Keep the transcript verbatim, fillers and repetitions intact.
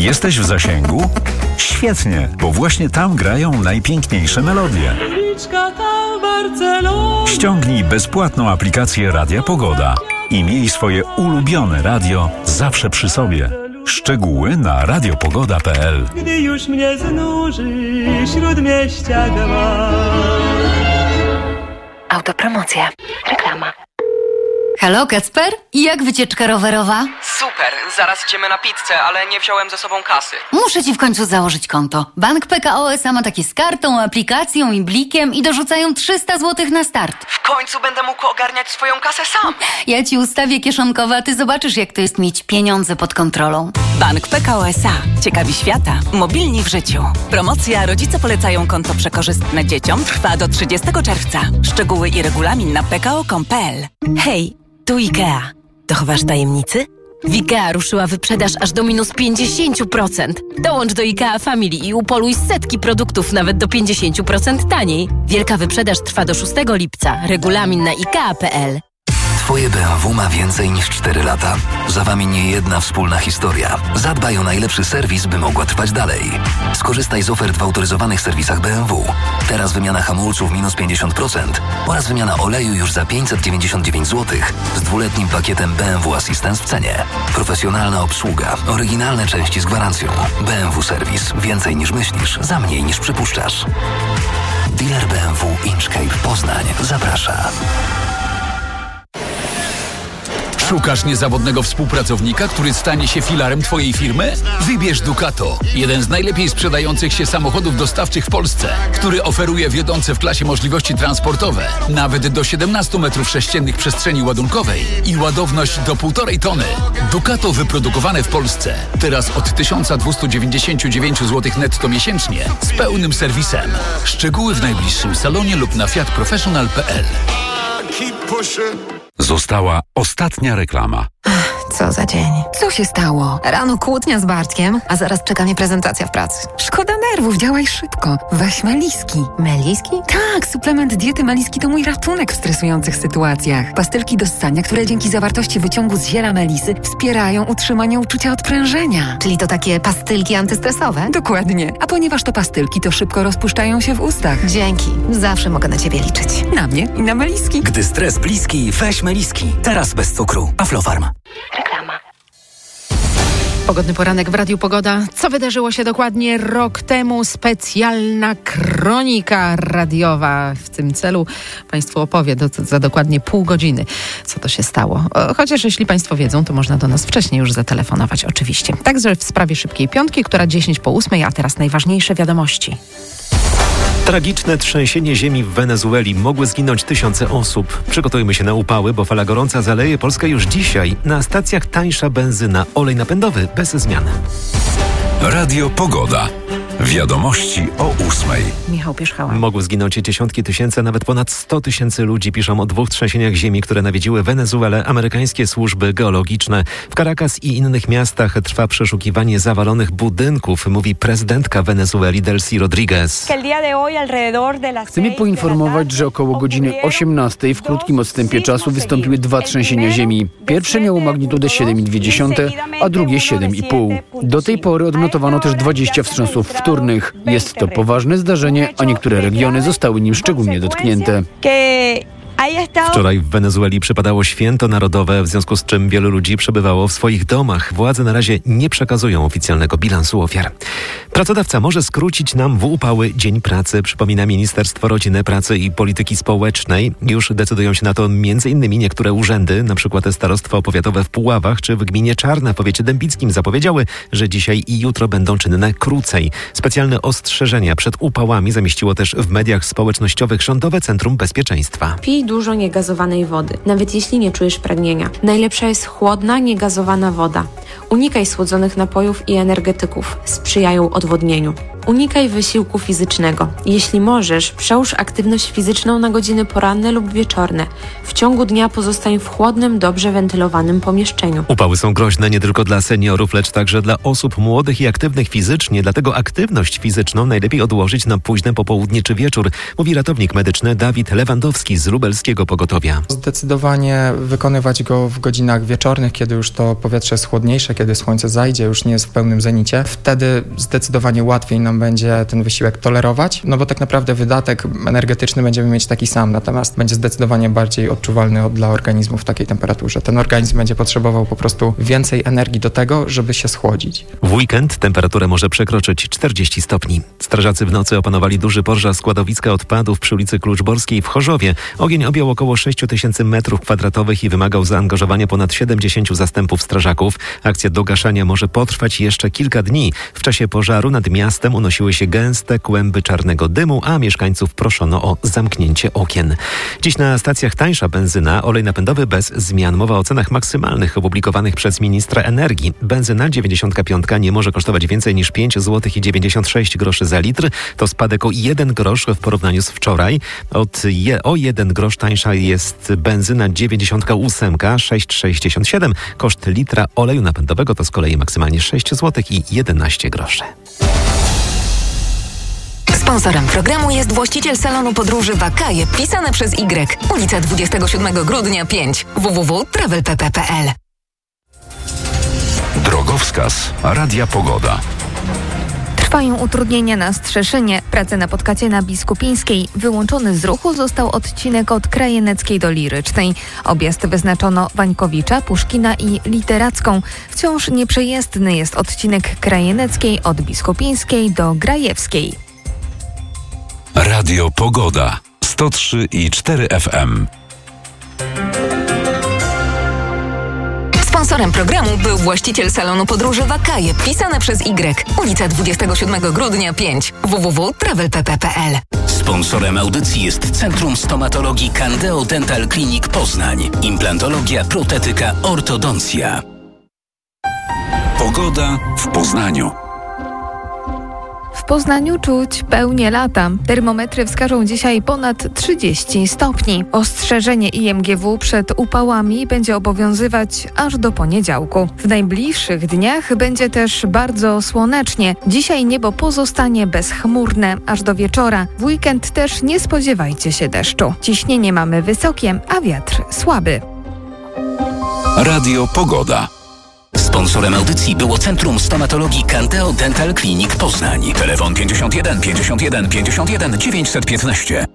Jesteś w zasięgu? Świetnie, bo właśnie tam grają najpiękniejsze melodie. Ściągnij bezpłatną aplikację Radia Pogoda i miej swoje ulubione radio zawsze przy sobie. Szczegóły na radiopogoda kropka p l. Gdy już mnie znuży śródmieścia gma. Autopromocja. Reklama. Halo, Kacper? I jak wycieczka rowerowa? Super, zaraz idziemy na pizzę, ale nie wziąłem ze sobą kasy. Muszę ci w końcu założyć konto. Bank P K O S A ma takie z kartą, aplikacją i blikiem i dorzucają trzysta złotych na start. W końcu będę mógł ogarniać swoją kasę sam. Ja ci ustawię kieszonkowe, a ty zobaczysz, jak to jest mieć pieniądze pod kontrolą. Bank P K O S A. Ciekawi świata. Mobilni w życiu. Promocja Rodzice polecają konto przekorzystne dzieciom trwa do trzydziestego czerwca. Szczegóły i regulamin na p k o kropka com kropka p l. Hej, tu IKEA. Dochowasz tajemnicy? W IKEA ruszyła wyprzedaż aż do minus pięćdziesiąt procent. Dołącz do IKEA Family i upoluj setki produktów nawet do pięćdziesiąt procent taniej. Wielka wyprzedaż trwa do szóstego lipca. Regulamin na ikea kropka p l. Twoje B M W ma więcej niż cztery lata. Za wami nie jedna wspólna historia. Zadbaj o najlepszy serwis, by mogła trwać dalej. Skorzystaj z ofert w autoryzowanych serwisach B M W. Teraz wymiana hamulców minus pięćdziesiąt procent oraz wymiana oleju już za pięćset dziewięćdziesiąt dziewięć złotych z dwuletnim pakietem B M W Assistance w cenie. Profesjonalna obsługa, oryginalne części z gwarancją. B M W Serwis. Więcej niż myślisz, za mniej niż przypuszczasz. Dealer B M W Inchcape Poznań zaprasza. Szukasz niezawodnego współpracownika, który stanie się filarem Twojej firmy? Wybierz Ducato, jeden z najlepiej sprzedających się samochodów dostawczych w Polsce, który oferuje wiodące w klasie możliwości transportowe, nawet do siedemnaście metrów sześciennych przestrzeni ładunkowej i ładowność do półtorej tony. Ducato wyprodukowane w Polsce. Teraz od tysiąc dwieście dziewięćdziesiąt dziewięć złotych netto miesięcznie z pełnym serwisem. Szczegóły w najbliższym salonie lub na fiat professional kropka p l. Została ostatnia reklama. Co za dzień. Co się stało? Rano kłótnia z Bartkiem, a zaraz czeka mnie prezentacja w pracy. Szkoda nerwów, działaj szybko. Weź Meliski. Meliski? Tak, suplement diety Meliski to mój ratunek w stresujących sytuacjach. Pastylki do ssania, które dzięki zawartości wyciągu z ziela melisy wspierają utrzymanie uczucia odprężenia. Czyli to takie pastylki antystresowe? Dokładnie. A ponieważ to pastylki, to szybko rozpuszczają się w ustach. Dzięki. Zawsze mogę na ciebie liczyć. Na mnie i na Meliski. Gdy stres bliski, weź Meliski. Teraz bez cukru. Aflofarm. Reklama. Pogodny poranek w Radiu Pogoda. Co wydarzyło się dokładnie rok temu? Specjalna kronika radiowa. W tym celu Państwu opowie do, za dokładnie pół godziny, co to się stało. Chociaż jeśli Państwo wiedzą, to można do nas wcześniej już zatelefonować oczywiście. Także w sprawie Szybkiej Piątki, która dziesięć po ósmej, a teraz najważniejsze wiadomości. Tragiczne trzęsienie ziemi w Wenezueli. Mogły zginąć tysiące osób. Przygotujmy się na upały, bo fala gorąca zaleje Polskę już dzisiaj. Na stacjach tańsza benzyna, olej napędowy bez zmian. Radio Pogoda. Wiadomości o ósmej. Michał Pierzchała. Mogły zginąć dziesiątki tysięcy, a nawet ponad sto tysięcy ludzi. Piszą o dwóch trzęsieniach ziemi, które nawiedziły Wenezuelę amerykańskie służby geologiczne. W Caracas i innych miastach trwa przeszukiwanie zawalonych budynków, mówi prezydentka Wenezueli Delcy Rodriguez. Chcemy poinformować, że około godziny osiemnastej w krótkim odstępie czasu wystąpiły dwa trzęsienia ziemi. Pierwsze miało magnitudę siedem i dwie dziesiąte, a drugie siedem i pół. Do tej pory odnotowano też dwadzieścia wstrząsów wtórnych. Jest to poważne zdarzenie, a niektóre regiony zostały nim szczególnie dotknięte. Wczoraj w Wenezueli przypadało święto narodowe, w związku z czym wielu ludzi przebywało w swoich domach. Władze na razie nie przekazują oficjalnego bilansu ofiar. Pracodawca może skrócić nam w upały dzień pracy, przypomina Ministerstwo Rodziny, Pracy i Polityki Społecznej. Już decydują się na to między innymi niektóre urzędy, na przykład Starostwo Powiatowe w Puławach czy w gminie Czarna w powiecie dębickim zapowiedziały, że dzisiaj i jutro będą czynne krócej. Specjalne ostrzeżenia przed upałami zamieściło też w mediach społecznościowych Rządowe Centrum Bezpieczeństwa. Pij dużo niegazowanej wody, nawet jeśli nie czujesz pragnienia. Najlepsza jest chłodna, niegazowana woda. Unikaj słodzonych napojów i energetyków. Sprzyjają odwodnieniu. Unikaj wysiłku fizycznego. Jeśli możesz, przełóż aktywność fizyczną na godziny poranne lub wieczorne. W ciągu dnia pozostań w chłodnym, dobrze wentylowanym pomieszczeniu. Upały są groźne nie tylko dla seniorów, lecz także dla osób młodych i aktywnych fizycznie, dlatego aktywność fizyczną najlepiej odłożyć na późne popołudnie czy wieczór, mówi ratownik medyczny Dawid Lewandowski z lubelskiego pogotowia. Zdecydowanie wykonywać go w godzinach wieczornych, kiedy już to powietrze jest chłodniejsze, kiedy słońce zajdzie, już nie jest w pełnym zenicie. Wtedy zdecydowanie łatwiej nam będzie ten wysiłek tolerować, no bo tak naprawdę wydatek energetyczny będziemy mieć taki sam, natomiast będzie zdecydowanie bardziej odczuwalny dla organizmu w takiej temperaturze. Ten organizm będzie potrzebował po prostu więcej energii do tego, żeby się schłodzić. W weekend temperatura może przekroczyć czterdzieści stopni. Strażacy w nocy opanowali duży pożar składowiska odpadów przy ulicy Kluczborskiej w Chorzowie. Ogień objął około sześć tysięcy metrów kwadratowych i wymagał zaangażowania ponad siedemdziesięciu zastępów strażaków. Akcja do gaszenia może potrwać jeszcze kilka dni. W czasie pożaru nad miastem unosiły się gęste kłęby czarnego dymu, a mieszkańców proszono o zamknięcie okien. Dziś na stacjach tańsza benzyna, olej napędowy bez zmian. Mowa o cenach maksymalnych opublikowanych przez ministra energii. Benzyna dziewięćdziesiąt pięć nie może kosztować więcej niż pięć złotych dziewięćdziesiąt sześć groszy za litr. To spadek o jeden grosz w porównaniu z wczoraj. Od je, o jeden grosz tańsza jest benzyna dziewięćdziesiąt osiem, sześć sześćdziesiąt siedem. Koszt litra oleju napędowego to z kolei maksymalnie sześć złotych jedenaście groszy. Sponsorem programu jest właściciel salonu podróży Wakaje, pisane przez Y, ulica dwudziestego siódmego grudnia pięć, w w w kropka travel p p kropka p l. Drogowskaz Radia Pogoda. Trwają utrudnienia na Strzeszynie. Prace na podkacie na Biskupińskiej. Wyłączony z ruchu został odcinek od Krajeneckiej do Lirycznej. Objazd wyznaczono Wańkowicza, Puszkina i Literacką. Wciąż nieprzejezdny jest odcinek Krajeneckiej od Biskupińskiej do Grajewskiej. Radio Pogoda sto trzy i cztery F M. Sponsorem programu był właściciel salonu podróży Wakaje, pisane przez Y, ulica dwudziestego siódmego grudnia pięć, w w w kropka travel p p kropka p l. Sponsorem audycji jest Centrum Stomatologii Candeo Dental Clinic Poznań. Implantologia, protetyka, ortodoncja. Pogoda w Poznaniu. W Poznaniu czuć pełnię lata. Termometry wskażą dzisiaj ponad trzydzieści stopni. Ostrzeżenie I M G W przed upałami będzie obowiązywać aż do poniedziałku. W najbliższych dniach będzie też bardzo słonecznie. Dzisiaj niebo pozostanie bezchmurne aż do wieczora. W weekend też nie spodziewajcie się deszczu. Ciśnienie mamy wysokie, a wiatr słaby. Radio Pogoda. Sponsorem audycji było Centrum Stomatologii Candeo Dental Clinic Poznań. Telefon pięćdziesiąt jeden pięćdziesiąt jeden pięćdziesiąt jeden dziewięćset piętnaście.